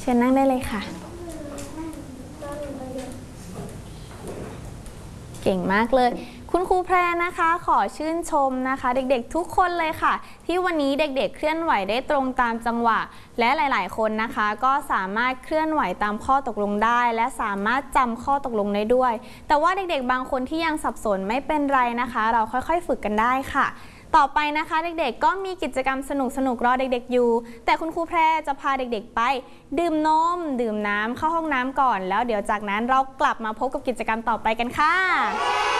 ชิญนั่งได้เลยค่ะเก่งมากเลยคุณครูแพรนะคะขอชื่นชมนะคะเด็กๆทุกคนเลยค่ะที่วันนี้เด็กๆเคลื่อนไหวได้ตรงตามจังหวะและหลายๆคนนะคะก็สามารถเคลื่อนไหวตามข้อตกลงได้และสามารถจำข้อตกลงได้ด้วยแต่ว่าเด็กๆบางคนที่ยังสับสนไม่เป็นไรนะคะเราค่อยๆฝึกกันได้ค่ะต่อไปนะคะเด็กๆก็มีกิจกรรมสนุกๆรอเด็กๆอยู่แต่คุณครูแพรจะพาเด็กๆไปดื่มนมดื่มน้ำเข้าห้องน้ำก่อนแล้วเดี๋ยวจากนั้นเรากลับมาพบกับกิจกรรมต่อไปกันค่ะ